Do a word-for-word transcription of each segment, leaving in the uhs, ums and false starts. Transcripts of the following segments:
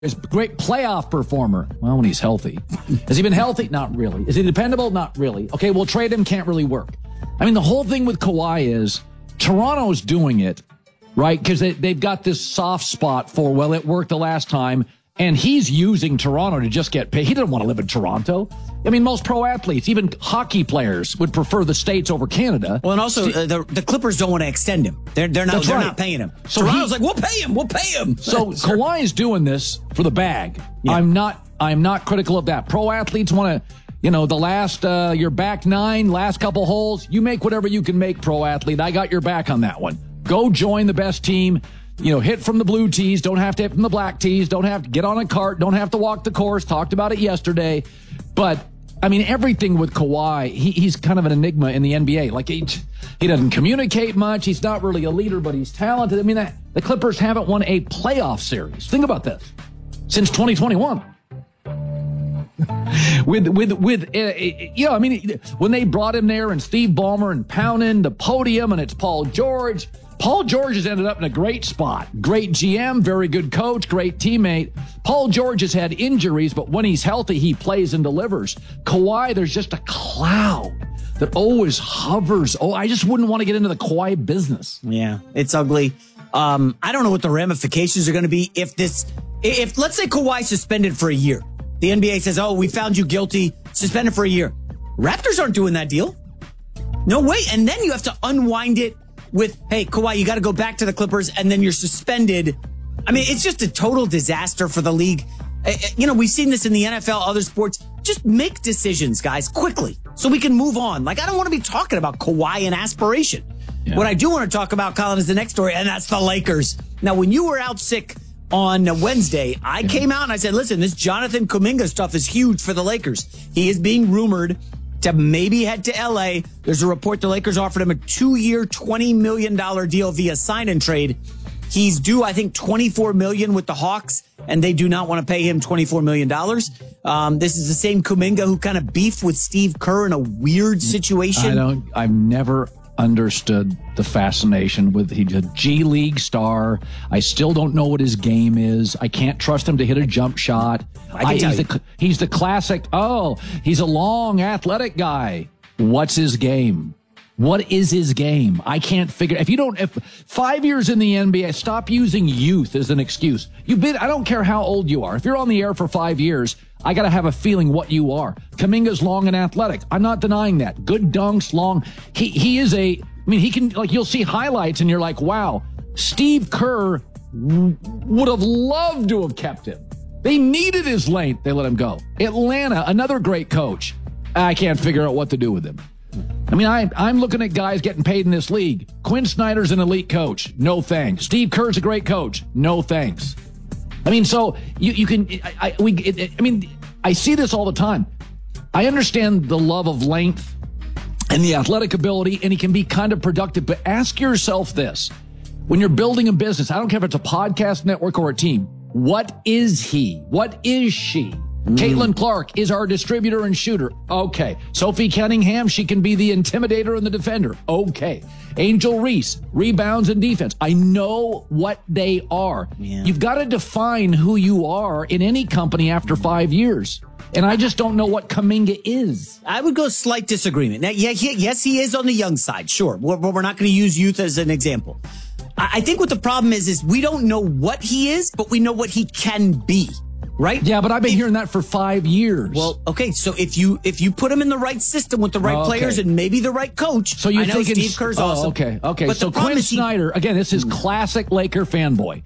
Is a great playoff performer. Well, when he's healthy. Has he been healthy? Not really. Is he dependable? Not really. Okay, we'll trade him. Can't really work. I mean, the whole thing with Kawhi is Toronto's doing it, right? Because they, they've got this soft spot for, well, it worked the last time, and he's using Toronto to just get paid. He doesn't want to live in Toronto. I mean, most pro athletes, even hockey players, would prefer the States over Canada. Well, and also, uh, the, the Clippers don't want to extend him. They're, they're, not, they're right. not paying him. So Toronto's he, like, we'll pay him. We'll pay him. So sure. Kawhi is doing this for the bag. Yeah. I'm not I'm not critical of that. Pro athletes want to, you know, the last, uh, your back nine, last couple holes, you make whatever you can make, pro athlete. I got your back on that one. Go join the best team. You know, hit from the blue tees. Don't have to hit from the black tees. Don't have to get on a cart. Don't have to walk the course. Talked about it yesterday. But, I mean, everything with Kawhi, he, he's kind of an enigma in the N B A. Like, he, he doesn't communicate much. He's not really a leader, but he's talented. I mean, that, the Clippers haven't won a playoff series. Think about this. Since twenty twenty-one. with, with, with, uh, you know, I mean, when they brought him there and Steve Ballmer and pounding the podium and it's Paul George. Paul George has ended up in a great spot. Great G M, very good coach, great teammate. Paul George has had injuries, but when he's healthy, he plays and delivers. Kawhi, there's just a cloud that always hovers. Oh, I just wouldn't want to get into the Kawhi business. Yeah, it's ugly. Um, I don't know what the ramifications are going to be if this, if let's say Kawhi suspended for a year. The N B A says, oh, we found you guilty, suspended for a year. Raptors aren't doing that deal. No way. And then you have to unwind it with, hey, Kawhi, you got to go back to the Clippers, and then you're suspended. I mean, it's just a total disaster for the league. You know, we've seen this in the N F L, other sports. Just make decisions, guys, quickly, so we can move on. Like, I don't want to be talking about Kawhi and aspiration. Yeah. What I do want to talk about, Colin, is the next story, and that's the Lakers. Now, when you were out sick on Wednesday, I yeah. came out and I said, listen, this Jonathan Kuminga stuff is huge for the Lakers. He is being rumored to maybe head to L A. There's a report the Lakers offered him a two-year, twenty million dollars deal via sign and trade. He's due, I think, twenty-four million dollars with the Hawks, and they do not want to pay him twenty-four million dollars. Um, this is the same Kuminga who kind of beefed with Steve Kerr in a weird situation. I don't, I've never understood the fascination with, he's a G League star. I still don't know what his game is. I can't trust him to hit a jump shot. I can I, tell he's, you. the, he's the classic, oh, he's a long, athletic guy. What's his game? What is his game? I can't figure. If you don't, if five years in the N B A, stop using youth as an excuse. You've been, I don't care how old you are. If you're on the air for five years, I got to have a feeling what you are. Kuminga's long and athletic. I'm not denying that. Good dunks, long. He, he is a, I mean, he can, like, you'll see highlights and you're like, wow, Steve Kerr w- would have loved to have kept him. They needed his length. They let him go. Atlanta, another great coach. I can't figure out what to do with him. I mean, I, I'm looking at guys getting paid in this league. Quinn Snyder's an elite coach. No thanks. Steve Kerr's a great coach. No thanks. I mean, so you, you can, I, I, we, it, it, I mean, I see this all the time. I understand the love of length and the athletic ability, and he can be kind of productive, but ask yourself this. When you're building a business, I don't care if it's a podcast network or a team, what is he? What is she? Mm. Caitlin Clark is our distributor and shooter. Okay. Sophie Cunningham, she can be the intimidator and the defender. Okay. Angel Reese, rebounds and defense. I know what they are. Yeah. You've got to define who you are in any company after five years. And I just don't know what Kuminga is. I would go slight disagreement. Now, yeah, he, yes, he is on the young side. Sure. We're, we're not going to use youth as an example. I, I think what the problem is, is we don't know what he is, but we know what he can be. Right? Yeah, but I've been hearing that for five years. Well, okay, so if you if you put him in the right system with the right oh, okay. players and maybe the right coach, so you I know thinking, Steve Kerr's oh, awesome. Okay, okay. But so Quinn Snyder, he, again, this is classic Laker fanboy.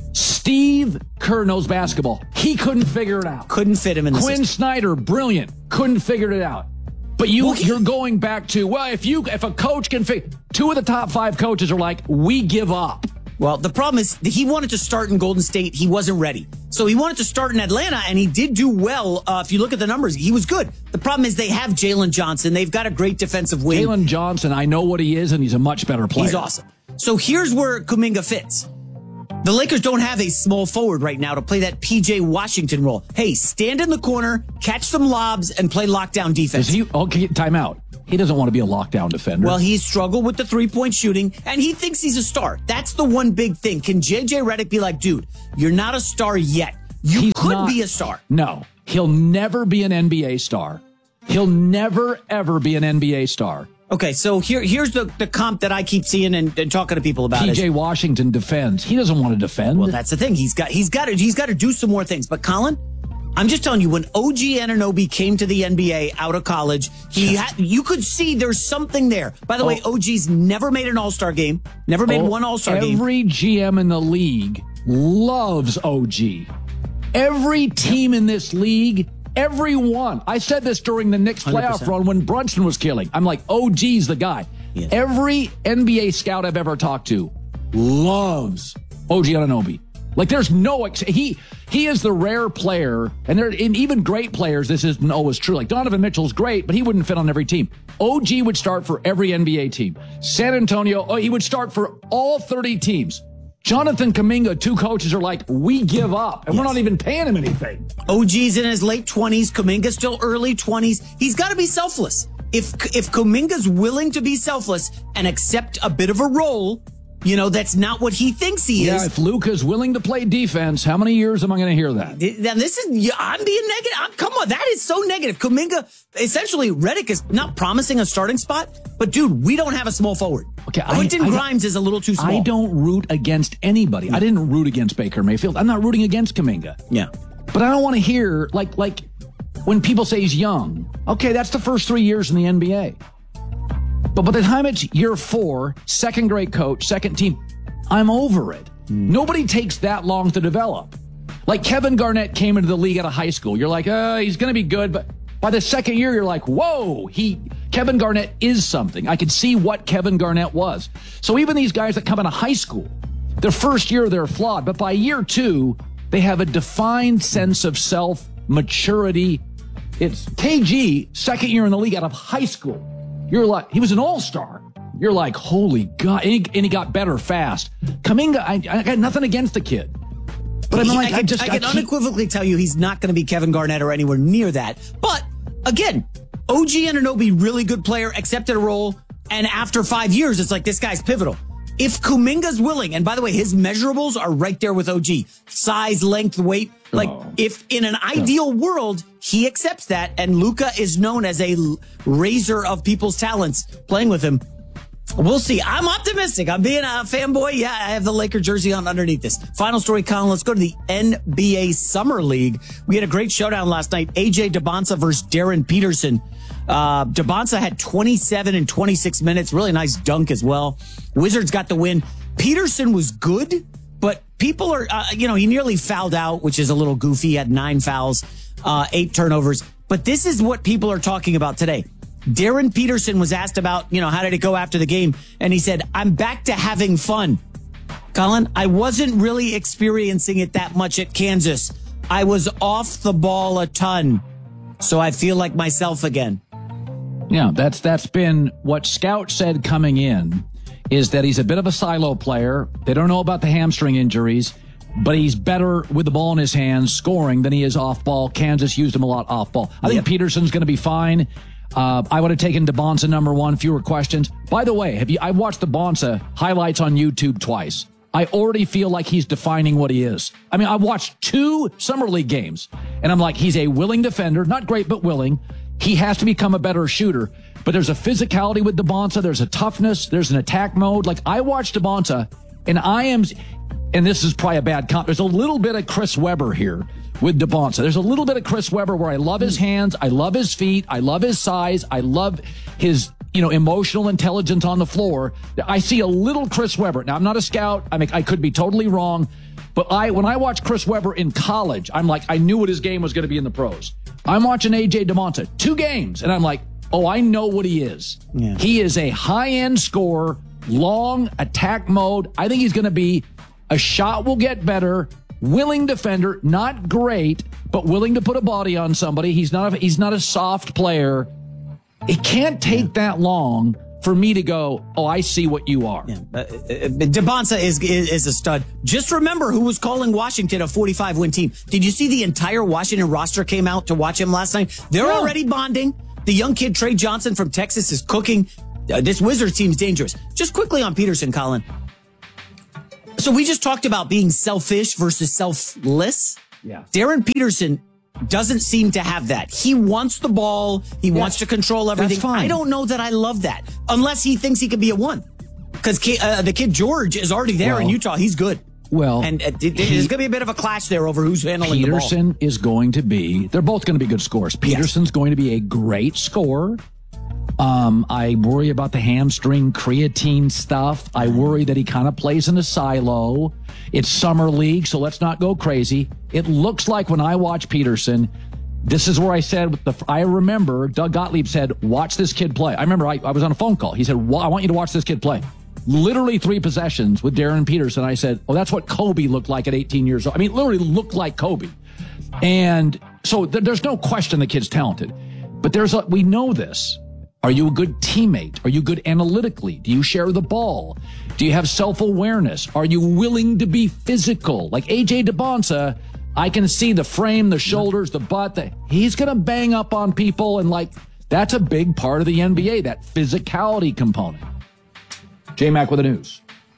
Steve Kerr knows basketball. He couldn't figure it out. Couldn't fit him in the Quinn system. Snyder, brilliant. Couldn't figure it out. But you, well, he, you're going back to, well, if you if a coach can figure, two of the top five coaches are like, we give up. Well, the problem is that he wanted to start in Golden State. He wasn't ready. So he wanted to start in Atlanta, and he did do well. Uh, if you look at the numbers, he was good. The problem is they have Jalen Johnson. They've got a great defensive wing. Jalen Johnson, I know what he is, and he's a much better player. He's awesome. So here's where Kuminga fits. The Lakers don't have a small forward right now to play that P J Washington role. Hey, stand in the corner, catch some lobs, and play lockdown defense. Is he, okay, time out. He doesn't want to be a lockdown defender. Well, he's struggled with the three-point shooting, and he thinks he's a star. That's the one big thing. Can J J Redick be like, dude, you're not a star yet, you He's could not- be a star. No, he'll never be an N B A star. He'll never, ever be an N B A star. Okay, so here here's the, the comp that I keep seeing and, and talking to people about. P is- J Washington defends. He doesn't want to defend. Well, that's the thing. He's got he's got to he's got to do some more things. But Colin, I'm just telling you, when O G Anunoby came to the N B A out of college, he had, you could see there's something there. By the Oh. way, O G's never made an All-Star game, never made Oh, one All-Star game. Every G M in the league loves O G. Every team in this league, everyone. I said this during the Knicks one hundred playoff percent. run when Brunson was killing. I'm like, O G's the guy. Yes. Every N B A scout I've ever talked to loves O G Anunoby. Like, there's no ex- he he is the rare player, and there and even great players. This isn't always true. Like Donovan Mitchell's great, but he wouldn't fit on every team. O G would start for every N B A team. San Antonio, oh, he would start for all thirty teams. Jonathan Kuminga, two coaches are like, we give up, and we're Yes. not even paying him anything. O G's in his late twenties, Kuminga's still early twenties. He's got to be selfless. If if Kuminga's willing to be selfless and accept a bit of a role, you know, that's not what he thinks he Yeah, is. if Luka's willing to play defense, how many years am I going to hear that? Now this is yeah, I'm being negative. I'm, come on, that is so negative. Kuminga, essentially, Redick is not promising a starting spot, but dude, we don't have a small forward. Okay, I- Quentin I- Grimes is a little too small. I don't root against anybody. I didn't root against Baker Mayfield. I'm not rooting against Kuminga. Yeah. But I don't want to hear, like, like when people say he's young. Okay, that's the first three years in the N B A. But by the time it's year four, second grade coach, second team, I'm over it. Nobody takes that long to develop. Like Kevin Garnett came into the league out of high school. You're like, uh, he's going to be good. But by the second year, you're like, whoa, he, Kevin Garnett is something. I could see what Kevin Garnett was. So even these guys that come out of high school, their first year, they're flawed. But by year two, they have a defined sense of self, maturity. It's K G, second year in the league out of high school. You're like, he was an all-star. You're like, holy God. And he, and he got better fast. Kuminga, I, I got nothing against the kid. But I'm He- like, I can, I just, I I can keep- unequivocally tell you he's not going to be Kevin Garnett or anywhere near that. But again, O G Anunoby, really good player, accepted a role, and after five years, it's like this guy's pivotal. If Kuminga's willing, and by the way, his measurables are right there with O G. Size, length, weight. Like, Oh. if in an ideal world, he accepts that, and Luka is known as a l- raiser of people's talents playing with him, we'll see. I'm optimistic. I'm being a fanboy. Yeah, I have the Laker jersey on underneath this. Final story, Colin. Let's go to the N B A Summer League. We had a great showdown last night. A J Debonsa versus Darren Peterson. Uh, Debonsa had twenty-seven and twenty-six minutes. Really nice dunk as well. Wizards got the win. Peterson was good, but people are, uh, you know, he nearly fouled out, which is a little goofy. He had nine fouls, uh, eight turnovers. But this is what people are talking about today. Darren Peterson was asked about, you know, how did it go after the game? And he said, I'm back to having fun. Colin, I wasn't really experiencing it that much at Kansas. I was off the ball a ton. So I feel like myself again. Yeah, that's that's been what Scout said coming in, is that he's a bit of a silo player. They don't know about the hamstring injuries, but he's better with the ball in his hands scoring than he is off ball. Kansas used him a lot off ball. I think Yep. Peterson's going to be fine. Uh, I would have taken DeBonsa number one, fewer questions. By the way, have you? I watched the Bonsa highlights on YouTube twice. I already feel like he's defining what he is. I mean, I watched two Summer League games, and I'm like, he's a willing defender, not great, but willing. He has to become a better shooter. But there's a physicality with DeBonsa. There's a toughness. There's an attack mode. Like, I watched DeBonsa, and I am, and this is probably a bad comp. There's a little bit of Chris Webber here with DeBonsa. There's a little bit of Chris Webber where I love his hands. I love his feet. I love his size. I love his, you know, emotional intelligence on the floor. I see a little Chris Webber. Now, I'm not a scout. I mean, I could be totally wrong. But I, when I watched Chris Webber in college, I'm like, I knew what his game was going to be in the pros. I'm watching A J DeMonta, two games, and I'm like, oh, I know what he is. Yeah. He is a high-end scorer, long attack mode. I think he's going to be a shot will get better, willing defender, not great, but willing to put a body on somebody. He's not a, he's not a soft player. It can't take that long for me to go, oh, I see what you are. Yeah. Uh, uh, DeBonsa is, is is a stud. Just remember who was calling Washington a forty-five win team. Did you see the entire Washington roster came out to watch him last night? They're Yeah. already bonding. The young kid Trey Johnson from Texas is cooking. Uh, this Wizards team's dangerous. Just quickly on Peterson, Colin. So we just talked about being selfish versus selfless. Yeah. Darren Peterson doesn't seem to have that. He wants the ball. He yeah. wants to control everything. That's fine. I don't know that I love that unless he thinks he could be a one. Because uh, the kid George is already there well, in Utah. He's good. Well, and uh, he, there's going to be a bit of a clash there over who's handling the ball. Peterson is going to be, they're both going to be good scorers. Peterson's yes. going to be a great scorer. Um, I worry about the hamstring creatine stuff. I worry that he kind of plays in a silo. It's summer league, so let's not go crazy. It looks like when I watch Peterson, this is where I said, with the, I remember Doug Gottlieb said, watch this kid play. I remember I, I was on a phone call. He said, well, I want you to watch this kid play. Literally three possessions with Darren Peterson. I said, oh, that's what Kobe looked like at eighteen years old. I mean, literally looked like Kobe. And so th- there's no question the kid's talented. But there's a, we know this. Are you a good teammate? Are you good analytically? Do you share the ball? Do you have self-awareness? Are you willing to be physical? Like A J DeBonsa, I can see the frame, the shoulders, the butt. The, he's going to bang up on people. And like, that's a big part of the N B A, that physicality component. J-Mac with the news.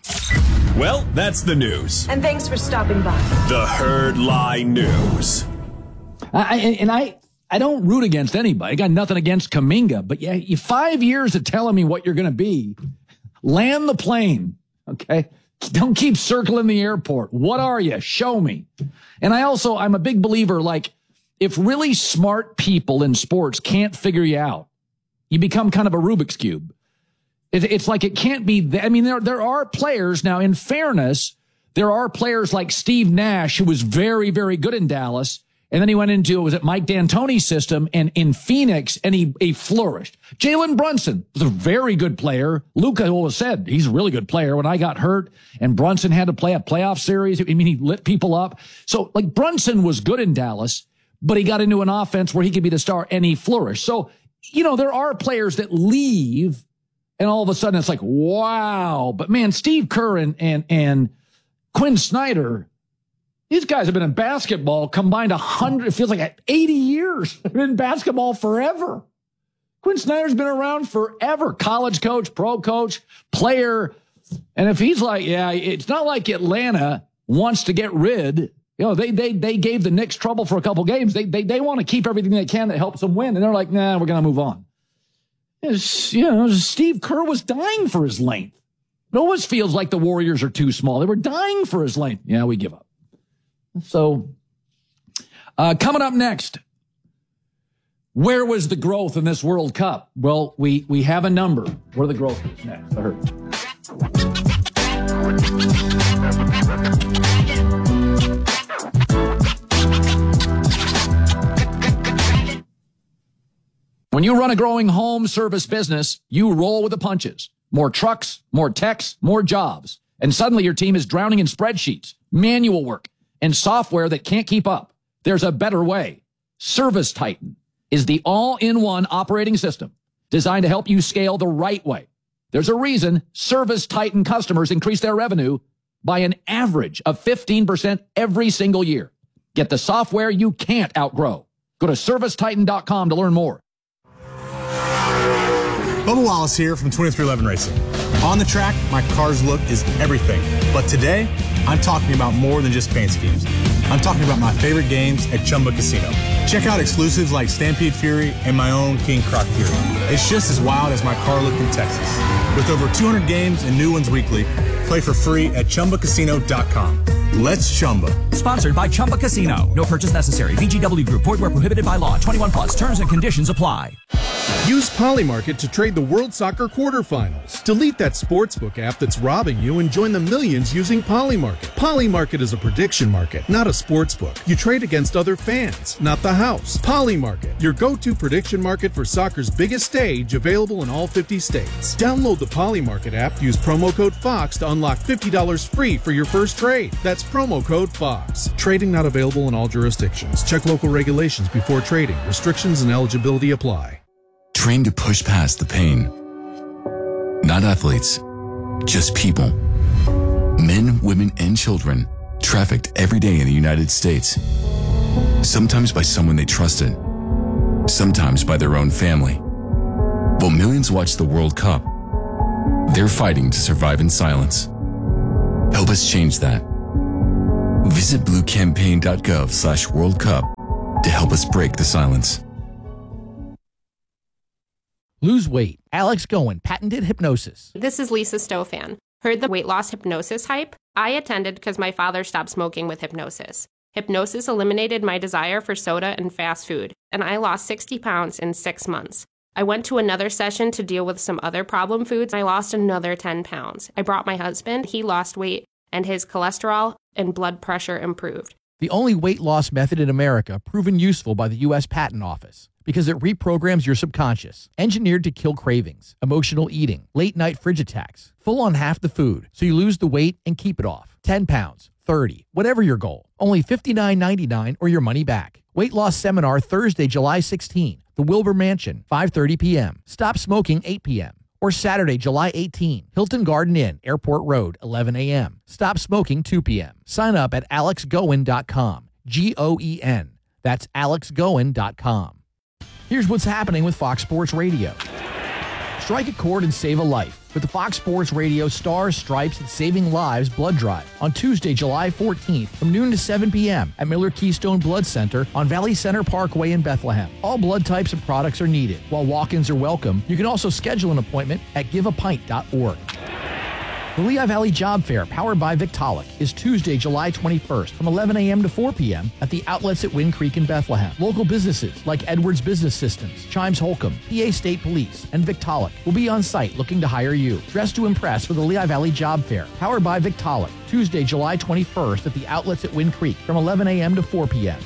Well, that's the news. And thanks for stopping by. The Herd Lie News. I, and I... I don't root against anybody. I got nothing against Kuminga, but yeah, you five years of telling me what you're going to be. Land the plane, okay? Don't keep circling the airport. What are you? Show me. And I also, I'm a big believer, like, if really smart people in sports can't figure you out, you become kind of a Rubik's Cube. It, it's like it can't be, th- I mean, there, there are players now, in fairness, there are players like Steve Nash, who was very, very good in Dallas. And then he went into, was it Mike D'Antoni's system and in Phoenix, and he, he flourished. Jalen Brunson was a very good player. Luka always said he's a really good player. When I got hurt and Brunson had to play a playoff series, I mean, he lit people up. So like Brunson was good in Dallas, but he got into an offense where he could be the star and he flourished. So, you know, there are players that leave and all of a sudden it's like, wow. But man, Steve Kerr and, and, and Quinn Snyder, these guys have been in basketball combined a hundred, it feels like eighty years. They've been in basketball forever. Quinn Snyder's been around forever. College coach, pro coach, player. And if he's like, yeah, it's not like Atlanta wants to get rid. You know, they they they gave the Knicks trouble for a couple games. They they they want to keep everything they can that helps them win. And they're like, nah, we're going to move on. It's, you know, Steve Kerr was dying for his length. It always feels like the Warriors are too small. They were dying for his length. Yeah, we give up. So, uh, coming up next, where was the growth in this World Cup? Well, we, we have a number. Where the growth is next. I heard. When you run a growing home service business, you roll with the punches. More trucks, more techs, more jobs. And suddenly your team is drowning in spreadsheets, manual work, and software that can't keep up. There's a better way. Service Titan is the all-in-one operating system designed to help you scale the right way. There's a reason Service Titan customers increase their revenue by an average of fifteen percent every single year. Get the software you can't outgrow. Go to service titan dot com to learn more. Bubba Wallace here from twenty-three eleven Racing. On the track, my car's look is everything. But today, I'm talking about more than just paint schemes. I'm talking about my favorite games at Chumba Casino. Check out exclusives like Stampede Fury and my own King Croc Fury. It's just as wild as my car look in Texas. With over two hundred games and new ones weekly, play for free at chumba casino dot com. Let's Chumba. Sponsored by Chumba Casino. No purchase necessary. V G W Group. Void where prohibited by law. twenty-one plus. Terms and conditions apply. Use Polymarket to trade the World Soccer quarterfinals. Delete that sportsbook app that's robbing you and join the millions using Polymarket. Polymarket is a prediction market, not a sportsbook. You trade against other fans, not the house. Polymarket, your go-to prediction market for soccer's biggest stage, available in all fifty states. Download the Polymarket app, use promo code FOX to unlock fifty dollars free for your first trade. That's promo code FOX. Trading not available in all jurisdictions. Check local regulations before trading. Restrictions and eligibility apply. Train to push past the pain. Not athletes, just people. Men, women, and children trafficked every day in the United States. Sometimes by someone they trusted. Sometimes by their own family. While millions watch the World Cup, they're fighting to survive in silence. Help us change that. Visit bluecampaign.gov slash World Cup to help us break the silence. Lose weight. Alex Goen, patented hypnosis. This is Lisa Stofan. Heard the weight loss hypnosis hype? I attended because my father stopped smoking with hypnosis. Hypnosis eliminated my desire for soda and fast food, and I lost sixty pounds in six months. I went to another session to deal with some other problem foods. I lost another ten pounds. I brought my husband. He lost weight, and his cholesterol and blood pressure improved. The only weight loss method in America proven useful by the U S Patent Office because it reprograms your subconscious, engineered to kill cravings, emotional eating, late night fridge attacks, full on half the food, so you lose the weight and keep it off. ten pounds, thirty, whatever your goal. Only fifty-nine ninety-nine or your money back. Weight loss seminar Thursday, July sixteenth, the Wilbur Mansion, five thirty p.m. Stop smoking, eight p.m. Or Saturday, July eighteenth, Hilton Garden Inn, Airport Road, eleven a.m. Stop smoking, two p.m. Sign up at alex goen dot com. G O E N. That's alex goen dot com. Here's what's happening with Fox Sports Radio. Strike a chord and save a life with the Fox Sports Radio Stars, Stripes, and Saving Lives Blood Drive on Tuesday, July fourteenth from noon to seven p.m. at Miller Keystone Blood Center on Valley Center Parkway in Bethlehem. All blood types and products are needed. While walk-ins are welcome, you can also schedule an appointment at give a pint dot org. The Lehigh Valley Job Fair, powered by Victaulic, is Tuesday, July twenty-first from eleven a.m. to four p.m. at the outlets at Wind Creek in Bethlehem. Local businesses like Edwards Business Systems, Chimes Holcomb, P A State Police, and Victaulic will be on site looking to hire you. Dress to impress for the Lehigh Valley Job Fair, powered by Victaulic, Tuesday, July twenty-first at the outlets at Wind Creek from eleven a.m. to four p.m.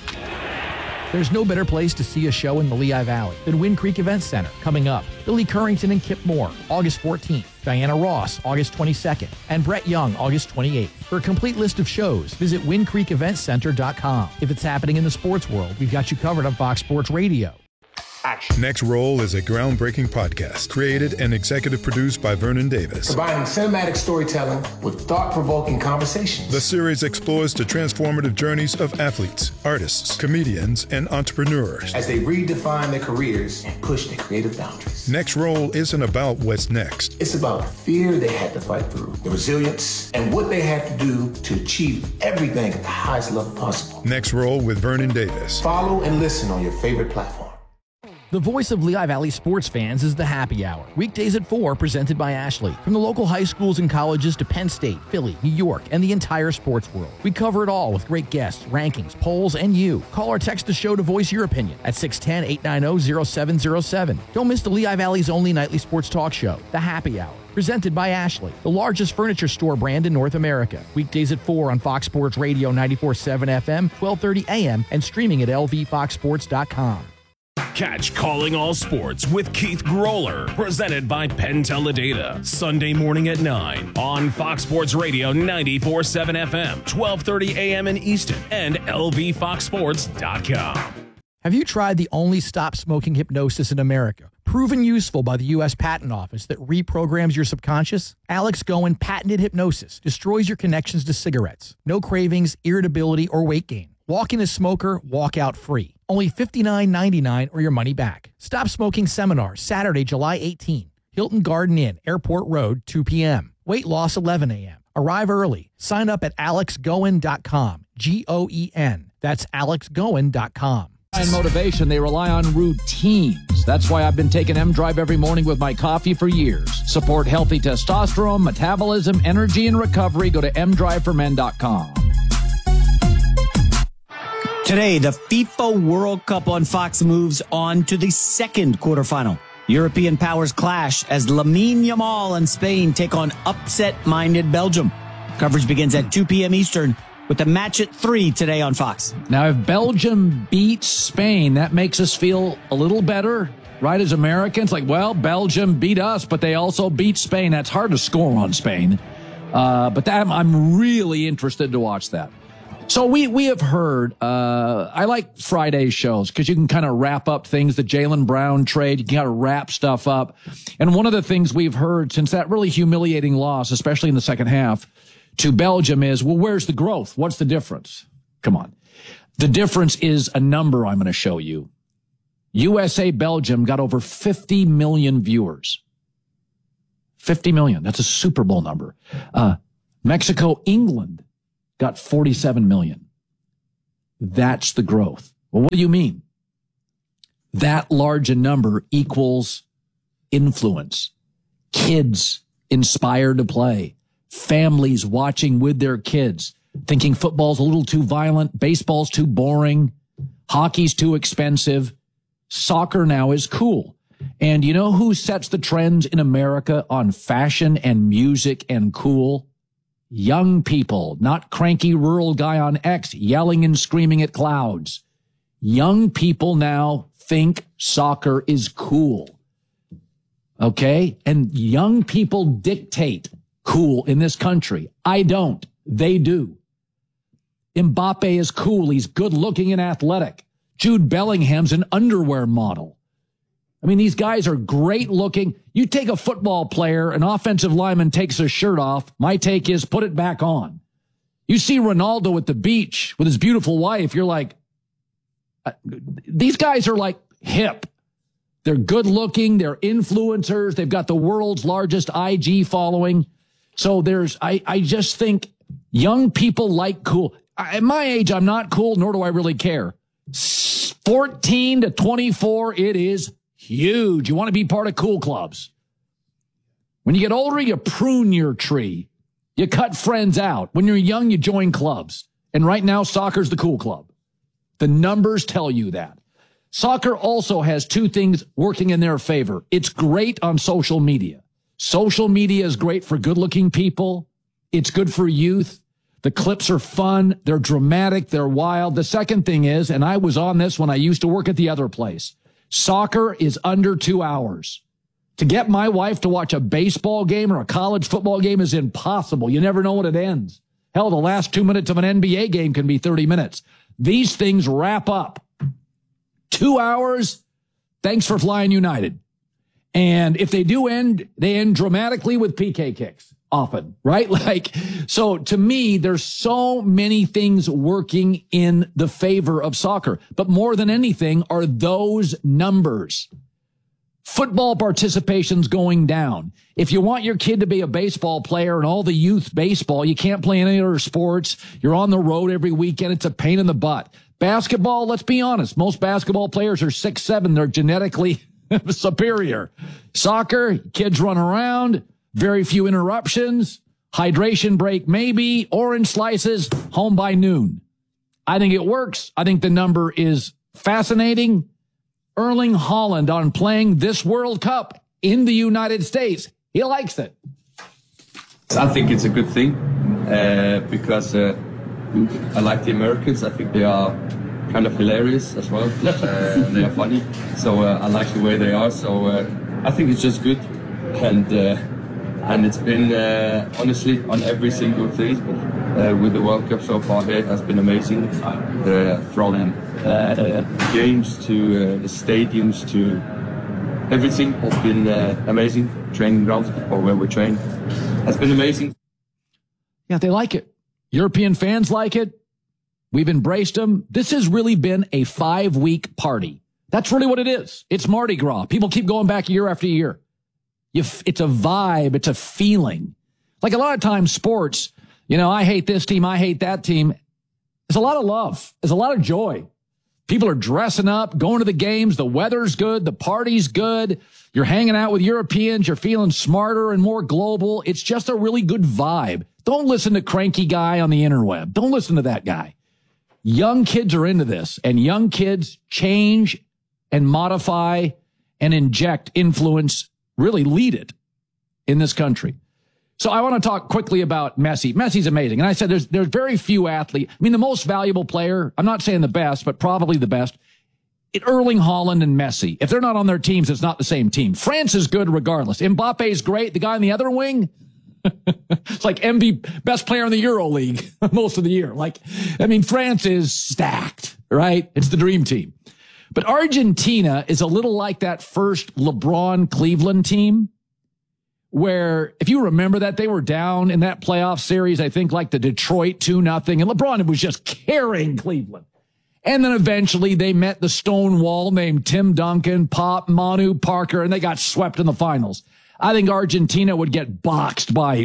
There's no better place to see a show in the Lehigh Valley than Wind Creek Event Center. Coming up, Billy Currington and Kip Moore, August fourteenth. Diana Ross, August twenty-second. And Brett Young, August twenty-eighth. For a complete list of shows, visit wind creek event center dot com. If it's happening in the sports world, we've got you covered on Fox Sports Radio. Action. Next Roll is a groundbreaking podcast created and executive produced by Vernon Davis. Combining cinematic storytelling with thought-provoking conversations. The series explores the transformative journeys of athletes, artists, comedians, and entrepreneurs as they redefine their careers and push their creative boundaries. Next Roll isn't about what's next. It's about the fear they had to fight through, the resilience, and what they had to do to achieve everything at the highest level possible. Next Roll with Vernon Davis. Follow and listen on your favorite platform. The voice of Lehigh Valley sports fans is the Happy Hour. Weekdays at four, presented by Ashley. From the local high schools and colleges to Penn State, Philly, New York, and the entire sports world. We cover it all with great guests, rankings, polls, and you. Call or text the show to voice your opinion at six one zero, eight nine zero, zero seven zero seven. Don't miss the Lehigh Valley's only nightly sports talk show, The Happy Hour. Presented by Ashley, the largest furniture store brand in North America. Weekdays at four on Fox Sports Radio ninety-four point seven F M, twelve thirty A M, and streaming at L V fox sports dot com. Catch Calling All Sports with Keith Groller, presented by Penn Teledata, Sunday morning at nine on Fox Sports Radio ninety-four point seven F M, twelve thirty A M in Easton, and L V fox sports dot com. Have you tried the only stop smoking hypnosis in America, proven useful by the U S Patent Office that reprograms your subconscious? Alex Goen patented hypnosis destroys your connections to cigarettes. No cravings, irritability, or weight gain. Walk in a smoker, walk out free. Only fifty-nine ninety-nine or your money back. Stop Smoking Seminar, Saturday, July eighteenth. Hilton Garden Inn, Airport Road, two p.m. Weight loss, eleven a.m. Arrive early. Sign up at alex goen dot com. G O E N. That's alex goen dot com. And motivation, they rely on routines. That's why I've been taking M-Drive every morning with my coffee for years. Support healthy testosterone, metabolism, energy, and recovery. Go to m drive for men dot com. Today, the FIFA World Cup on Fox moves on to the second quarterfinal. European powers clash as Lamine Yamal and Spain take on upset-minded Belgium. Coverage begins at two p.m. Eastern with the match at three today on Fox. Now, if Belgium beats Spain, that makes us feel a little better, right, as Americans? Like, well, Belgium beat us, but they also beat Spain. That's hard to score on Spain. Uh, but that, I'm really interested to watch that. So we we have heard, uh, I like Friday shows because you can kind of wrap up things, the Jaylen Brown trade, you can kind of wrap stuff up. And one of the things we've heard since that really humiliating loss, especially in the second half, to Belgium is, well, where's the growth? What's the difference? Come on. The difference is a number I'm going to show you. U S A Belgium got over fifty million viewers. fifty million. That's a Super Bowl number. Uh, Mexico England got forty-seven million. That's the growth. Well, what do you mean? That large a number equals influence. Kids inspired to play. Families watching with their kids, thinking football's a little too violent, baseball's too boring, hockey's too expensive. Soccer now is cool. And you know who sets the trends in America on fashion and music and cool? Young people, not cranky rural guy on X yelling and screaming at clouds. Young people now think soccer is cool. Okay? And young people dictate cool in this country. I don't. They do. Mbappe is cool. He's good looking and athletic. Jude Bellingham's an underwear model. I mean, these guys are great looking. You take a football player, an offensive lineman takes his shirt off. My take is put it back on. You see Ronaldo at the beach with his beautiful wife. You're like, uh, these guys are like hip. They're good looking. They're influencers. They've got the world's largest I G following. So there's, I, I just think young people like cool. At my age, I'm not cool, nor do I really care. fourteen to twenty-four, it is huge. You want to be part of cool clubs. When you get older, you prune your tree. You cut friends out. When you're young, you join clubs. And right now, soccer's the cool club. The numbers tell you that. Soccer also has two things working in their favor. It's great on social media. Social media is great for good-looking people. It's good for youth. The clips are fun. They're dramatic. They're wild. The second thing is, and I was on this when I used to work at the other place, soccer is under two hours. To get my wife to watch a baseball game or a college football game is impossible. You never know when it ends. Hell, the last two minutes of an N B A game can be thirty minutes. These things wrap up. Two hours, thanks for flying United. And if they do end, they end dramatically with P K kicks often, right? Like, so to me, there's so many things working in the favor of soccer. But more than anything are those numbers. Football participation's going down. If you want your kid to be a baseball player and all the youth baseball, you can't play any other sports. You're on the road every weekend. It's a pain in the butt. Basketball, let's be honest. Most basketball players are six seven. They're genetically superior. Soccer, kids run around, very few interruptions, hydration break maybe, orange slices, home by noon. I think it works. I think the number is fascinating. Erling Haaland on playing this World Cup in the United States. He likes it. I think it's a good thing uh, because uh, I like the Americans. I think they are kind of hilarious as well. Uh, they are funny. So uh, I like the way they are. So uh, I think it's just good. And uh, and it's been, uh, honestly, on every single thing uh, with the World Cup so far here, it has been amazing. Uh, from uh, games to uh, the stadiums to everything has been uh, amazing. Training grounds or where we train has been amazing. Yeah, they like it. European fans like it. We've embraced them. This has really been a five-week party. That's really what it is. It's Mardi Gras. People keep going back year after year. You f- it's a vibe. It's a feeling. Like a lot of times sports, you know, I hate this team. I hate that team. There's a lot of love. There's a lot of joy. People are dressing up, going to the games. The weather's good. The party's good. You're hanging out with Europeans. You're feeling smarter and more global. It's just a really good vibe. Don't listen to cranky guy on the interweb. Don't listen to that guy. Young kids are into this, and young kids change and modify and inject influence, really lead it in this country. So I want to talk quickly about Messi. Messi's amazing. And I said there's there's very few athletes. I mean, the most valuable player, I'm not saying the best, but probably the best, it, Erling Haaland and Messi. If they're not on their teams, it's not the same team. France is good regardless. Mbappe's great. The guy on the other wing, it's like M V P, best player in the Euro League most of the year. Like, I mean, France is stacked, right? It's the dream team. But Argentina is a little like that first LeBron Cleveland team, where if you remember that, they were down in that playoff series, I think like the Detroit two nothing, and LeBron was just carrying Cleveland. And then eventually they met the stone wall named Tim Duncan, Pop, Manu, Parker, and they got swept in the finals. I think Argentina would get boxed by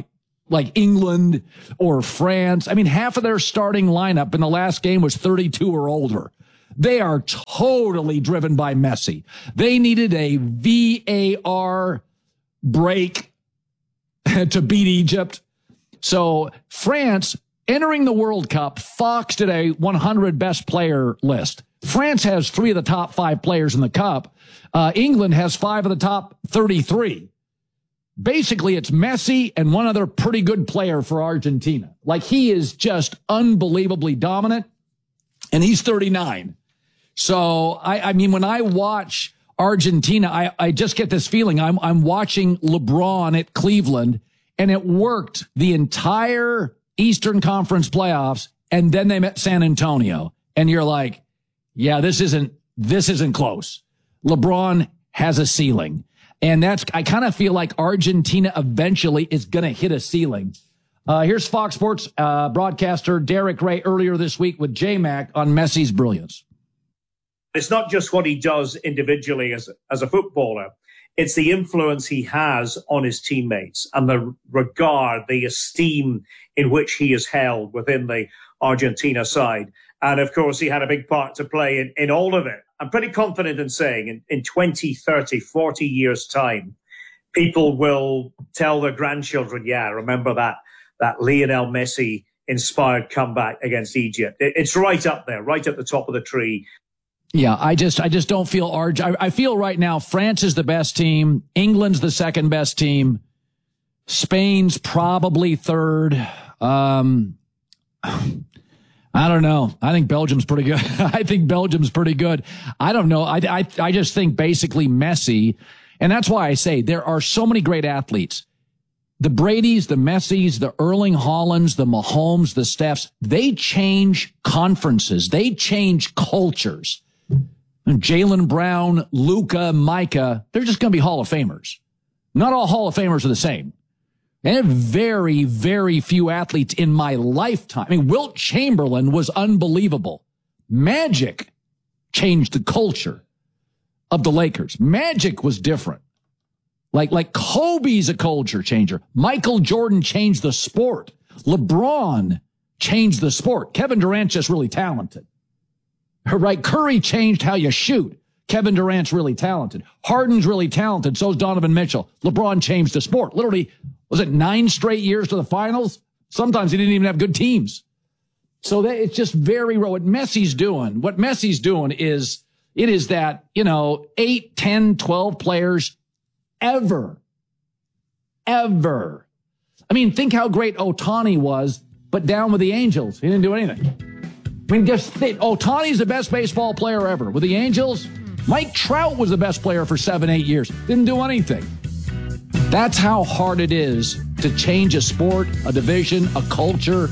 like England or France. I mean, half of their starting lineup in the last game was thirty-two or older. They are totally driven by Messi. They needed a V A R break to beat Egypt. So France entering the World Cup, Fox did a one hundred best player list. France has three of the top five players in the Cup. Uh, England has five of the top thirty-three. Basically, it's Messi and one other pretty good player for Argentina. Like, he is just unbelievably dominant, and he's thirty-nine. So, I, I mean, when I watch Argentina, I, I just get this feeling. I'm, I'm watching LeBron at Cleveland, and it worked the entire Eastern Conference playoffs, and then they met San Antonio. And you're like, yeah, this isn't, this isn't close. LeBron has a ceiling. And that's, I kind of feel like Argentina eventually is going to hit a ceiling. Uh, here's Fox Sports uh, broadcaster Derek Ray earlier this week with J-Mac on Messi's brilliance. It's not just what he does individually as, as a footballer. It's the influence he has on his teammates and the regard, the esteem in which he is held within the Argentina side. And of course, he had a big part to play in, in all of it. I'm pretty confident in saying in, in twenty, thirty, forty years' time, people will tell their grandchildren, yeah, remember that, that Lionel Messi inspired comeback against Egypt. It, it's right up there, right at the top of the tree. Yeah, I just, I just don't feel Arg. I, I feel right now France is the best team. England's the second best team. Spain's probably third. Um, I don't know. I think Belgium's pretty good. I think Belgium's pretty good. I don't know. I, I, I just think basically Messi, and that's why I say there are so many great athletes. The Bradys, the Messis, the Erling Haalands, the Mahomes, the Stephs, they change conferences. They change cultures. Jaylen Brown, Luka, Micah, they're just going to be Hall of Famers. Not all Hall of Famers are the same. And very, very few athletes in my lifetime. I mean, Wilt Chamberlain was unbelievable. Magic changed the culture of the Lakers. Magic was different. Like, like Kobe's a culture changer. Michael Jordan changed the sport. LeBron changed the sport. Kevin Durant's just really talented. Right? Curry changed how you shoot. Kevin Durant's really talented. Harden's really talented. So's Donovan Mitchell. LeBron changed the sport. Literally, was it nine straight years to the finals? Sometimes he didn't even have good teams. So that it's just very, what Messi's doing, what Messi's doing is, it is that, you know, eight, ten, twelve players ever, ever. I mean, think how great Ohtani was, but down with the Angels. He didn't do anything. I mean, just think, Ohtani's the best baseball player ever. With the Angels, Mike Trout was the best player for seven, eight years. Didn't do anything. That's how hard it is to change a sport, a division, a culture.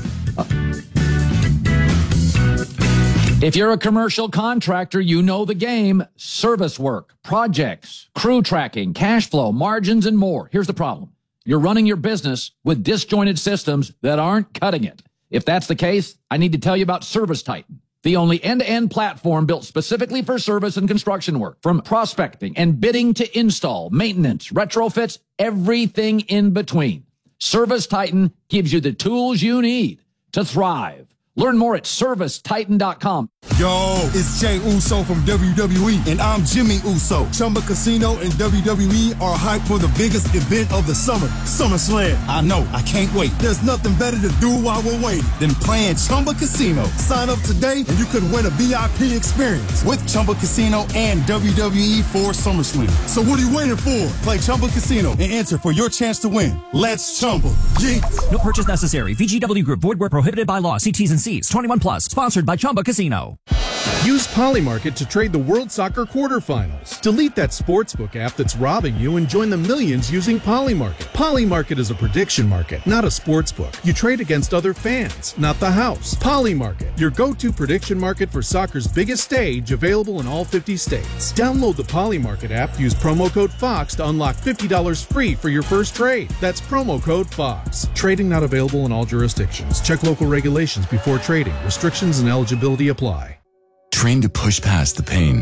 If you're a commercial contractor, you know the game. Service work, projects, crew tracking, cash flow, margins, and more. Here's the problem. You're running your business with disjointed systems that aren't cutting it. If that's the case, I need to tell you about Service Titan, the only end-to-end platform built specifically for service and construction work. From prospecting and bidding to install, maintenance, retrofits, everything in between. Service Titan gives you the tools you need to thrive. Learn more at service titan dot com. Yo, it's Jay Uso from W W E, and I'm Jimmy Uso. Chumba Casino and W W E are hyped for the biggest event of the summer, SummerSlam. I know, I can't wait. There's nothing better to do while we're waiting than playing Chumba Casino. Sign up today, and you could win a V I P experience with Chumba Casino and W W E for SummerSlam. So what are you waiting for? Play Chumba Casino and enter for your chance to win. Let's Chumba. Yeah. No purchase necessary. V G W Group. Void where prohibited by law. See T's and C's. twenty-one plus. Sponsored by Chumba Casino. Use Polymarket to trade the World Soccer quarterfinals. Delete that sportsbook app that's robbing you and join the millions using Polymarket. Polymarket is a prediction market, not a sportsbook. You trade against other fans, not the house. Polymarket, your go-to prediction market for soccer's biggest stage, available in all fifty states. Download the Polymarket app, use promo code FOX to unlock fifty dollars free for your first trade. That's promo code FOX. Trading not available in all jurisdictions. Check local regulations before trading. Restrictions and eligibility apply. Train to push past the pain.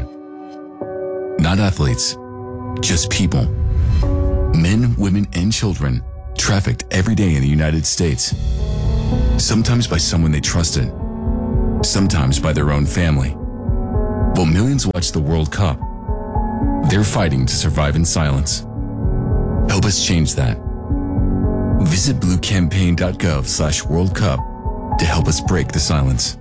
Not athletes, just people. Men, women, and children trafficked every day in the United States. Sometimes by someone they trusted, sometimes by their own family. While millions watch the World Cup, they're fighting to survive in silence. Help us change that. Visit bluecampaign.gov slash World Cup to help us break the silence.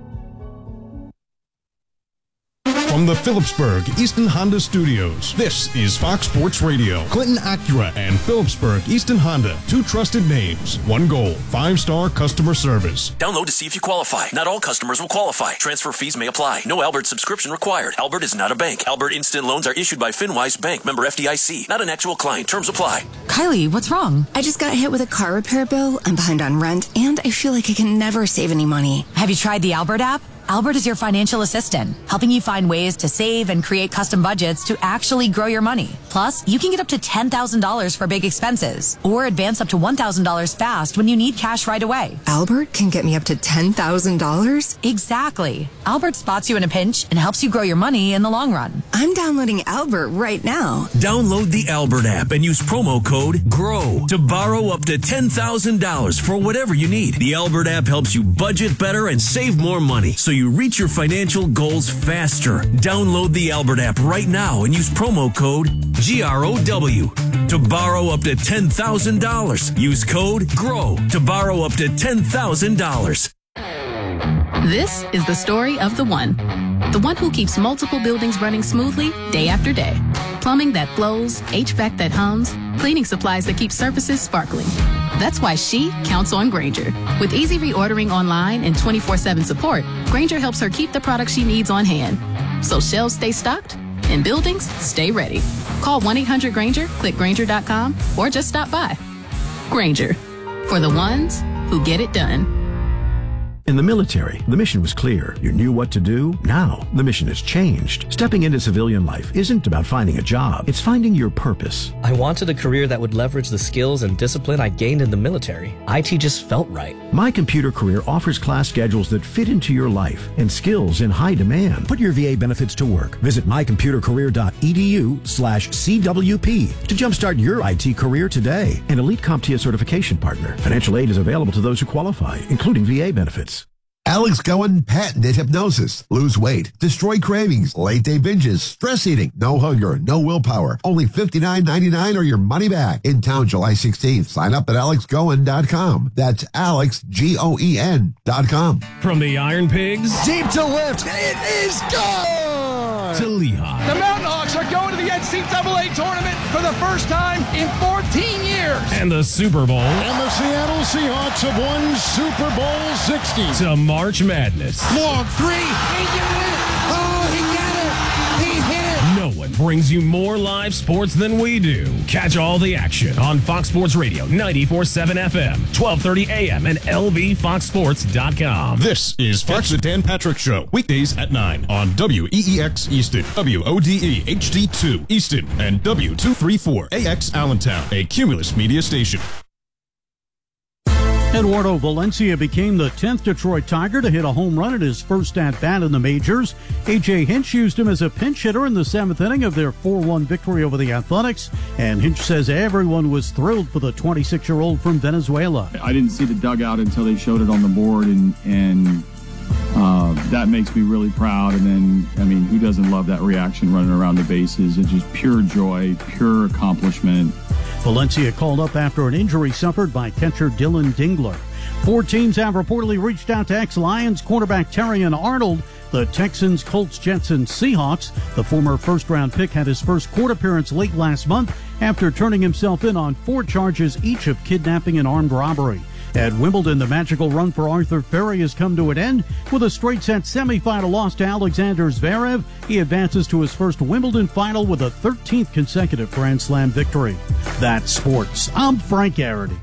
From the Phillipsburg Easton Honda Studios, this is Fox Sports Radio. Clinton Acura and Phillipsburg Easton Honda, two trusted names, one goal, five-star customer service. Download to see if you qualify. Not all customers will qualify. Transfer fees may apply. No Albert subscription required. Albert is not a bank. Albert Instant Loans are issued by FinWise Bank, member F D I C. Not an actual client. Terms apply. Kylie, what's wrong? I just got hit with a car repair bill. I'm behind on rent, and I feel like I can never save any money. Have you tried the Albert app? Albert is your financial assistant, helping you find ways to save and create custom budgets to actually grow your money. Plus, you can get up to ten thousand dollars for big expenses or advance up to one thousand dollars fast when you need cash right away. Albert can get me up to ten thousand dollars? Exactly. Albert spots you in a pinch and helps you grow your money in the long run. I'm downloading Albert right now. Download the Albert app and use promo code GROW to borrow up to ten thousand dollars for whatever you need. The Albert app helps you budget better and save more money, so you reach your financial goals faster. Download the Albert app right now and use promo code G R O W to borrow up to ten thousand dollars. Use code GROW to borrow up to ten thousand dollars. This is the story of the one. The one who keeps multiple buildings running smoothly day after day. Plumbing that flows, H V A C that hums, cleaning supplies that keep surfaces sparkling. That's why she counts on Grainger. With easy reordering online and twenty-four seven support, Grainger helps her keep the products she needs on hand. So shelves stay stocked and buildings stay ready. Call one eight hundred Grainger, click Grainger dot com, or just stop by. Grainger, for the ones who get it done. In the military, the mission was clear. You knew what to do. Now, the mission has changed. Stepping into civilian life isn't about finding a job. It's finding your purpose. I wanted a career that would leverage the skills and discipline I gained in the military. I T just felt right. My Computer Career offers class schedules that fit into your life and skills in high demand. Put your V A benefits to work. Visit mycomputercareer.edu slash CWP to jumpstart your I T career today. An Elite CompTIA certification partner. Financial aid is available to those who qualify, including V A benefits. Alex Cohen patented hypnosis. Lose weight, destroy cravings, late day binges, stress eating, no hunger, no willpower. Only fifty-nine ninety-nine or your money back. In town July sixteenth. Sign up at alex goen dot com. That's Alex, G O E N dot com. From the Iron Pigs. Deep to lift. It is gone! To Lehigh. The Mountain Hawks are going to the N C double A tournament for the first time in fourteen years. And the Super Bowl. And the Seattle Seahawks have won Super Bowl sixty. To March Madness. Long three. He did it. Oh, he got it. He hit it. No one brings you more live sports than we do. Catch all the action on Fox Sports Radio, ninety-four point seven F M, twelve thirty A M, and L V fox sports dot com. This is Fox the Dan Patrick Show, weekdays at nine on W E E X Easton, W O D E H D two Easton, and W two thirty-four A X Allentown, a Cumulus media station. Eduardo Valencia became the tenth Detroit Tiger to hit a home run at his first at-bat in the majors. A J. Hinch used him as a pinch hitter in the seventh inning of their four one victory over the Athletics, and Hinch says everyone was thrilled for the twenty-six-year-old from Venezuela. I didn't see the dugout until they showed it on the board, and and uh, that makes me really proud. And then, I mean, who doesn't love that reaction running around the bases? It's just pure joy, pure accomplishment. Valencia called up after an injury suffered by catcher Dylan Dingler. Four teams have reportedly reached out to ex-Lions quarterback Terrion Arnold. The Texans, Colts, Jets, and Seahawks. The former first-round pick had his first court appearance late last month after turning himself in on four charges, each of kidnapping and armed robbery. At Wimbledon, the magical run for Arthur Ferry has come to an end with a straight-set semifinal loss to Alexander Zverev. He advances to his first Wimbledon final with a thirteenth consecutive Grand Slam victory. That's sports. I'm Frank Garrity.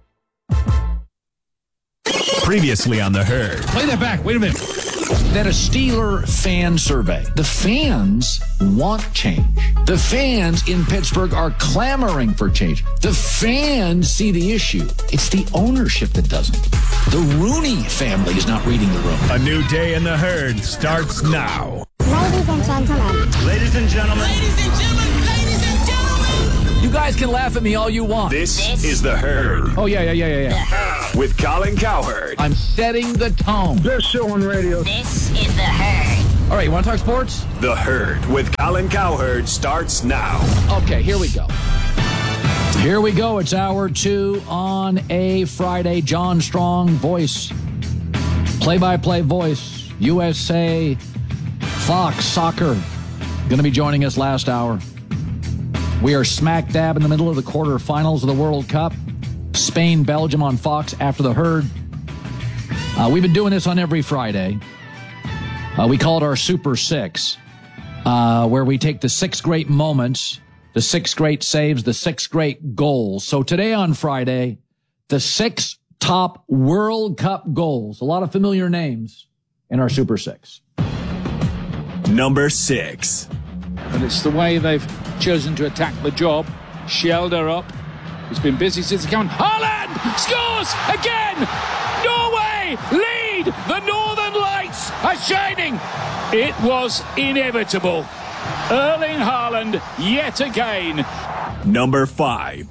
Previously on The Herd. Play that back. Wait a minute. That a Steeler fan survey. The fans want change. The fans in Pittsburgh are clamoring for change. The fans see the issue. It's the ownership that doesn't. The Rooney family is not reading the room. A new day in The Herd starts now. Ladies and gentlemen. Ladies and gentlemen. Ladies and gentlemen. Ladies and gentlemen. You got guys can laugh at me all you want. This, this is The Herd. Oh, yeah, yeah, yeah, yeah, yeah. With Colin Cowherd. I'm setting the tone. Best show on radio. This is The Herd. All right, you want to talk sports? The Herd with Colin Cowherd starts now. Okay, here we go. Here we go. It's hour two on a Friday. John Strong, voice, play-by-play voice, U S A, Fox Soccer, going to be joining us last hour. We are smack dab in the middle of the quarterfinals of the World Cup. Spain, Belgium on Fox after The Herd. Uh, we've been doing this on every Friday. Uh, we call it our Super Six, uh, where we take the six great moments, the six great saves, the six great goals. So today on Friday, the six top World Cup goals. A lot of familiar names in our Super Six. Number six. And it's the way they've chosen to attack the job. Shelled her up. It's been busy since it came on. Haaland scores again! Norway lead! The Northern Lights are shining! It was inevitable. Erling Haaland yet again. Number five.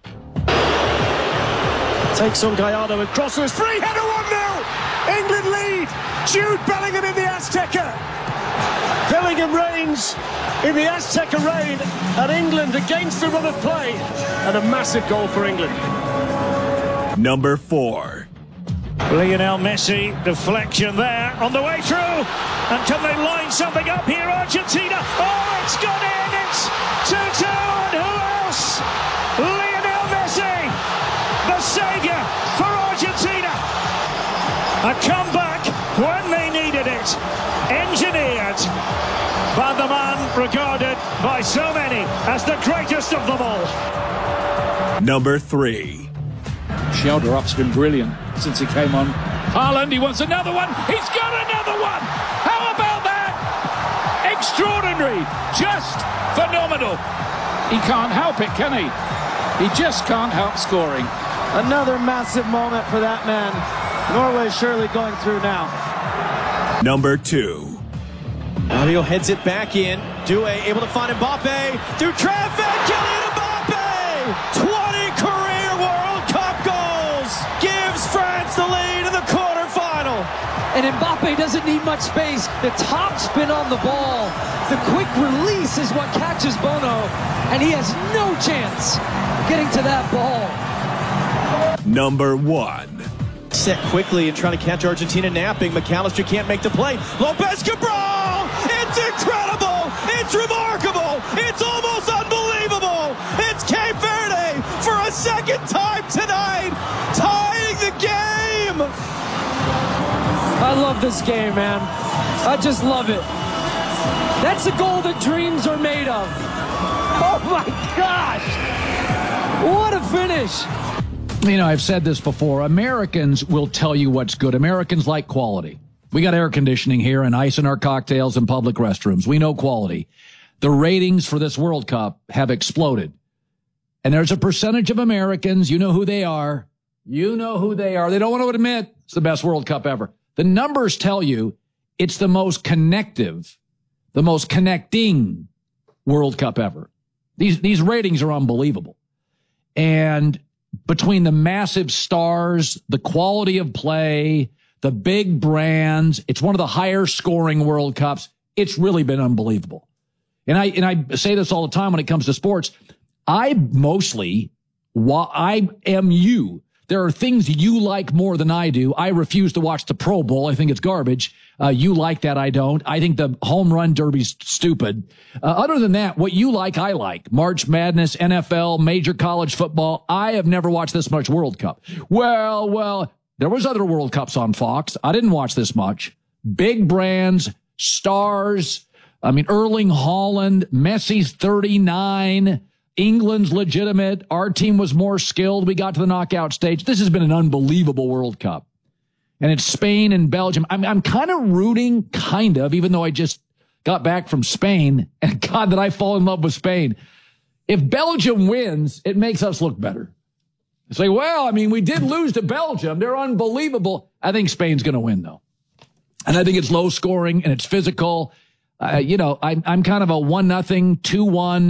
Takes on Gallardo and crosses. Free header one nil! England lead! Jude Bellingham in the Azteca. Bellingham reigns in the Azteca reign at England against the run of play. And a massive goal for England. Number four. Lionel Messi, deflection there on the way through. And can they line something up here, Argentina? Oh, it's gone in. It's two two. And who else? Lionel Messi, the saviour for Argentina. A comeback when they needed it. Engineered by the man regarded by so many as the greatest of them all. Number three. Shelled up's been brilliant since he came on. Haaland, he wants another one. He's got another one. How about that? Extraordinary. Just phenomenal. He can't help it, can he? He just can't help scoring. Another massive moment for that man. Norway surely going through now. Number two. Mario heads it back in. Due able to find Mbappe. Through traffic, Kylian Mbappe! twenty career World Cup goals! Gives France the lead in the quarterfinal. And Mbappe doesn't need much space. The top spin on the ball. The quick release is what catches Bono. And he has no chance getting to that ball. Number one. Set quickly and trying to catch Argentina napping. McAllister can't make the play. Lopez Cabral! It's incredible! It's remarkable! It's almost unbelievable! It's Cape Verde for a second time tonight, tying the game! I love this game, man. I just love it. That's a goal that dreams are made of. Oh my gosh! What a finish! You know, I've said this before. Americans will tell you what's good. Americans like quality. We got air conditioning here and ice in our cocktails and public restrooms. We know quality. The ratings for this World Cup have exploded. And there's a percentage of Americans, you know who they are. You know who they are. They don't want to admit it's the best World Cup ever. The numbers tell you it's the most connective, the most connecting World Cup ever. These, these ratings are unbelievable. And between the massive stars, the quality of play, the big brands, it's one of the higher scoring World Cups. It's really been unbelievable. And I, and I say this all the time when it comes to sports. I mostly, I am you. There are things you like more than I do. I refuse to watch the Pro Bowl. I think it's garbage. Uh, you like that. I don't. I think the home run derby's stupid. Uh, other than that, what you like, I like. March Madness, N F L, major college football. I have never watched this much World Cup. Well, well, there was other World Cups on Fox. I didn't watch this much. Big brands, stars. I mean, Erling Haaland, Messi's thirty-nine. England's legitimate. Our team was more skilled. We got to the knockout stage. This has been an unbelievable World Cup. And it's Spain and Belgium. I'm, I'm kind of rooting, kind of, even though I just got back from Spain. And God, did I fall in love with Spain. If Belgium wins, it makes us look better. It's like, well, I mean, we did lose to Belgium. They're unbelievable. I think Spain's going to win, though. And I think it's low scoring and it's physical. Uh, you know, I, I'm kind of a one nothing, two one.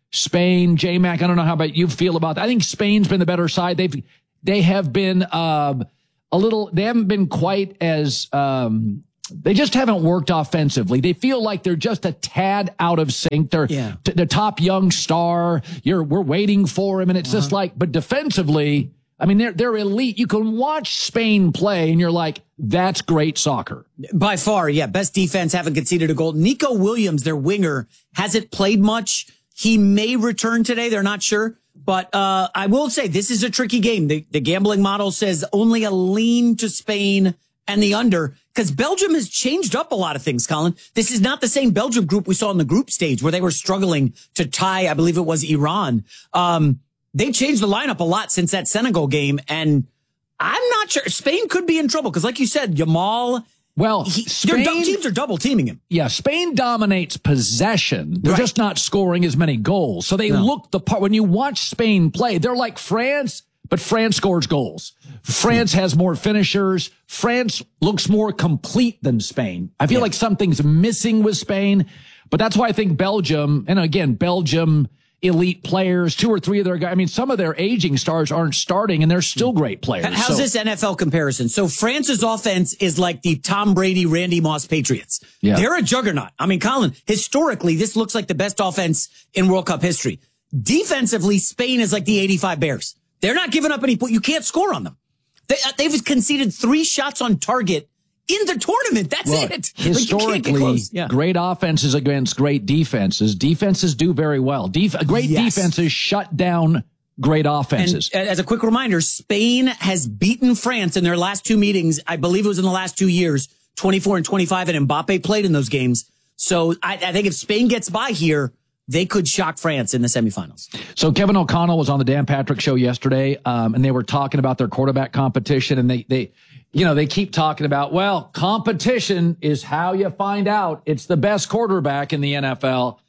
Spain, J-Mac, I don't know how about you feel about that. I think Spain's been the better side. They've, they have been uh, a little, they haven't been quite as, um, they just haven't worked offensively. They feel like they're just a tad out of sync. They're yeah. t- the top young star. You're, we're waiting for him. And it's uh-huh. just like, but defensively, I mean, they're, they're elite. You can watch Spain play and you're like, that's great soccer. By far, yeah. Best defense, haven't conceded a goal. Nico Williams, their winger, hasn't played much. He may return today. They're not sure. But uh I will say this is a tricky game. The, the gambling model says only a lean to Spain and the under, because Belgium has changed up a lot of things, Colin. This is not the same Belgium group we saw in the group stage where they were struggling to tie, I believe it was Iran. Um, they changed the lineup a lot since that Senegal game, and I'm not sure. Spain could be in trouble because, like you said, Yamal... Well, he, Spain, their teams are double teaming him. Yeah, Spain dominates possession. They're right. just not scoring as many goals. So they no. look the part. When you watch Spain play, they're like France, but France scores goals. France has more finishers. France looks more complete than Spain. I feel yeah. like something's missing with Spain, but that's why I think Belgium, and again, Belgium elite players, two or three of their guys. I mean, some of their aging stars aren't starting and they're still great players. How's so. this N F L comparison? So France's offense is like the Tom Brady, Randy Moss Patriots. Yeah. They're a juggernaut. I mean, Colin, historically, this looks like the best offense in World Cup history. Defensively, Spain is like the eighty-five Bears. They're not giving up any points. You can't score on them. They, they've conceded three shots on target in the tournament. That's Look, it. Historically, like yeah. great offenses against great defenses. Defenses do very well. Def- great yes. defenses shut down great offenses. And as a quick reminder, Spain has beaten France in their last two meetings. I believe it was in the last two years, twenty-four and twenty-five, and Mbappe played in those games. So I, I think if Spain gets by here, they could shock France in the semifinals. So Kevin O'Connell was on the Dan Patrick Show yesterday, um, and they were talking about their quarterback competition, and they they. You know, they keep talking about, well, competition is how you find out it's the best quarterback in the N F L.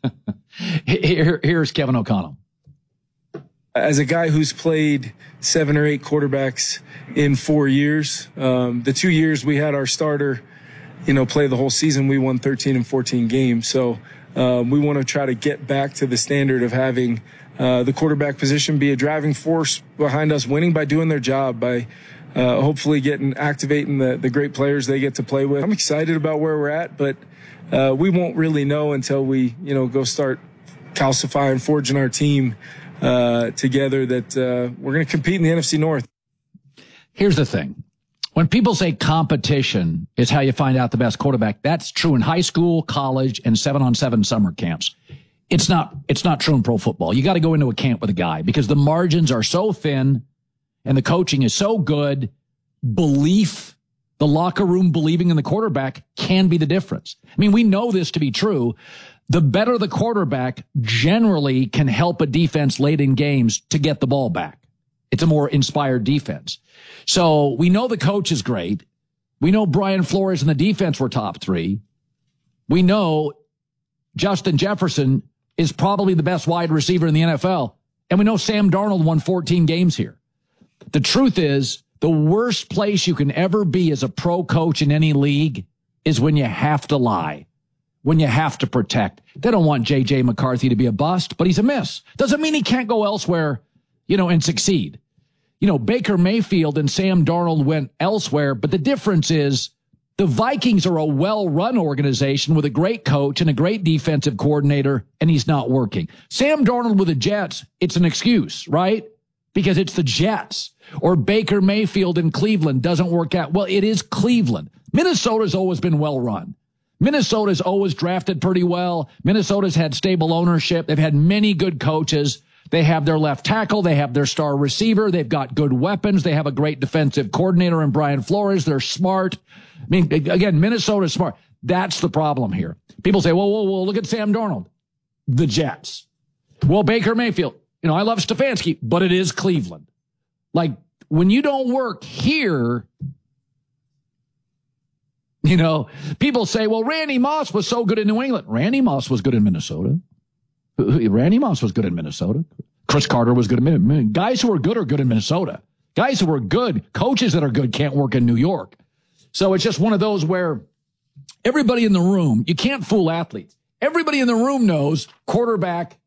Here, here's Kevin O'Connell. As a guy who's played seven or eight quarterbacks in four years, um, the two years we had our starter, you know, play the whole season, we won thirteen and fourteen games. So um, we want to try to get back to the standard of having uh, the quarterback position be a driving force behind us winning by doing their job, by Uh, hopefully getting, activating the, the great players they get to play with. I'm excited about where we're at, but uh, we won't really know until we, you know, go start calcifying, forging our team uh, together that uh, we're going to compete in the N F C North. Here's the thing. When people say competition is how you find out the best quarterback, that's true in high school, college, and seven-on-seven summer camps. It's not, it's not true in pro football. You got to go into a camp with a guy because the margins are so thin and the coaching is so good. Belief, the locker room believing in the quarterback can be the difference. I mean, we know this to be true. The better the quarterback generally can help a defense late in games to get the ball back. It's a more inspired defense. So we know the coach is great. We know Brian Flores and the defense were top three. We know Justin Jefferson is probably the best wide receiver in the N F L. And we know Sam Darnold won fourteen games here. The truth is, the worst place you can ever be as a pro coach in any league is when you have to lie, when you have to protect. They don't want J J McCarthy to be a bust, but he's a miss. Doesn't mean he can't go elsewhere, you know, and succeed. You know, Baker Mayfield and Sam Darnold went elsewhere, but the difference is the Vikings are a well-run organization with a great coach and a great defensive coordinator, and he's not working. Sam Darnold with the Jets, it's an excuse, right? Because it's the Jets. Or Baker Mayfield in Cleveland doesn't work out. Well, it is Cleveland. Minnesota's always been well run. Minnesota's always drafted pretty well. Minnesota's had stable ownership. They've had many good coaches. They have their left tackle. They have their star receiver. They've got good weapons. They have a great defensive coordinator in Brian Flores. They're smart. I mean, again, Minnesota's smart. That's the problem here. People say, whoa, whoa, whoa, look at Sam Darnold. The Jets. Well, Baker Mayfield. You know, I love Stefanski, but it is Cleveland. Like, when you don't work here, you know, people say, well, Randy Moss was so good in New England. Randy Moss was good in Minnesota. Randy Moss was good in Minnesota. Chris Carter was good in Minnesota. Guys who are good are good in Minnesota. Guys who are good, coaches that are good can't work in New York. So it's just one of those where everybody in the room, you can't fool athletes. Everybody in the room knows quarterback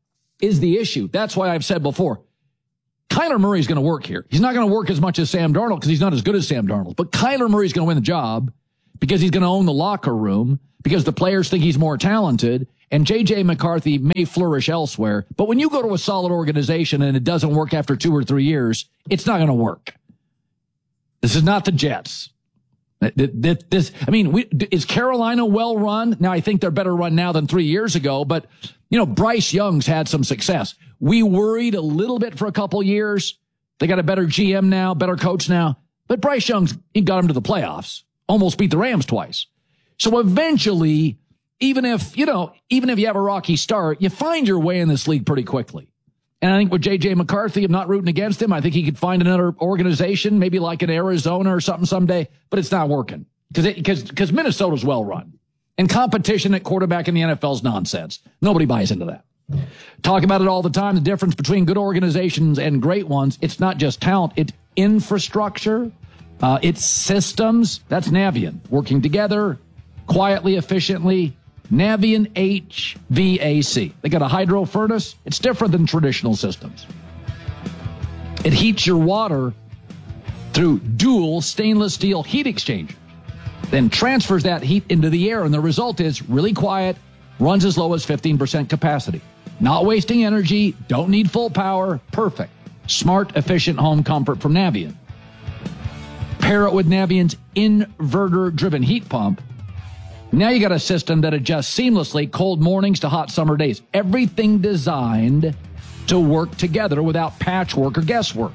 is the issue. That's why I've said before, Kyler Murray's going to work here. He's not going to work as much as Sam Darnold because he's not as good as Sam Darnold. But Kyler Murray's going to win the job because he's going to own the locker room, because the players think he's more talented, and J J McCarthy may flourish elsewhere. But when you go to a solid organization and it doesn't work after two or three years, it's not going to work. This is not the Jets. This, I mean, we, is Carolina well run? Now, I think they're better run now than three years ago, but, you know, Bryce Young's had some success. We worried a little bit for a couple years. They got a better G M now, better coach now, but Bryce Young's he got him to the playoffs, almost beat the Rams twice. So eventually, even if, you know, even if you have a rocky start, you find your way in this league pretty quickly. And I think with J J McCarthy, I'm not rooting against him. I think he could find another organization, maybe like in Arizona or something someday, but it's not working because because because Minnesota's well run. And competition at quarterback in the N F L is nonsense. Nobody buys into that. Talk about it all the time, the difference between good organizations and great ones. It's not just talent, it's infrastructure, uh, it's systems. That's Navien, working together, quietly, efficiently. Navien H V A C. They got a hydro furnace. It's different than traditional systems. It heats your water through dual stainless steel heat exchanger, then transfers that heat into the air, and the result is really quiet, runs as low as fifteen percent capacity. Not wasting energy, don't need full power, perfect. Smart, efficient home comfort from Navien. Pair it with Navien's inverter-driven heat pump. Now you got a system that adjusts seamlessly cold mornings to hot summer days. Everything designed to work together without patchwork or guesswork.